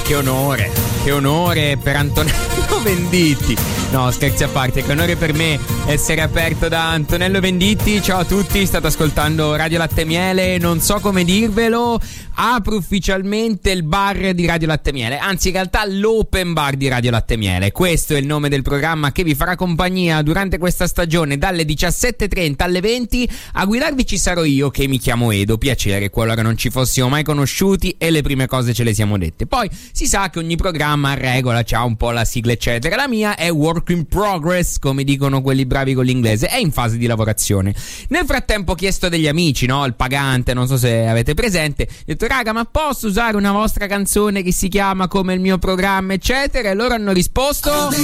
che onore per Antonello Venditti. No, scherzi a parte, che onore per me essere aperto da Antonello Venditti. Ciao a tutti, state ascoltando Radio Latte Miele. Non so come dirvelo, apro ufficialmente il bar di Radio Latte Miele, anzi in realtà l'open bar di Radio Latte Miele. Questo è il nome del programma che vi farà compagnia durante questa stagione dalle 17:30 alle 20. A guidarvi ci sarò io, che mi chiamo Edo. Piacere, qualora non ci fossimo mai conosciuti e le prime cose ce le siamo dette. Poi si sa che ogni programma a regola c'ha un po' la sigla eccetera. La mia è work in progress, come dicono quelli bravi con l'inglese, è in fase di lavorazione. Nel frattempo ho chiesto degli amici, no? Il pagante, non so se avete presente, ho detto raga, ma posso usare una vostra canzone che si chiama come il mio programma eccetera, e loro hanno risposto